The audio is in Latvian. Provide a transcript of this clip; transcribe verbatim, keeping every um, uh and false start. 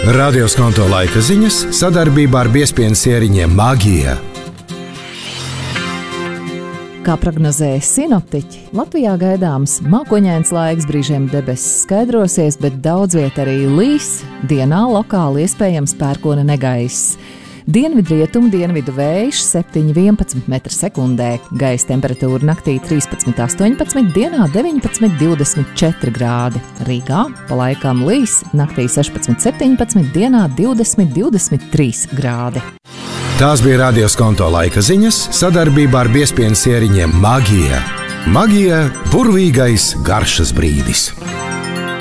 Radio Skonto laika ziņas sadarbībā ar biezpienas ieriņiem Magija. Kā prognozēja sinoptiķi, Latvijā gaidāms mākoņains laiks, brīžiem debesis skaidrosies, bet daudz viet arī līs, dienā lokāli iespējams pērkona negaiss. Dienvidrietumu dienvidu vējš septiņi vienpadsmit metri sekundē, gaisa temperatūra naktī trīspadsmit astoņpadsmit, dienā deviņpadsmit divdesmit četri grādi. Rīgā pa laikam līs, naktī sešpadsmit septiņpadsmit, dienā divdesmit divdesmit trīs grādi. Tās bija Radio Skonto laika ziņas sadarbībā ar biezpienas ieriņiem Magija. Magija – burvīgais garšas brīdis.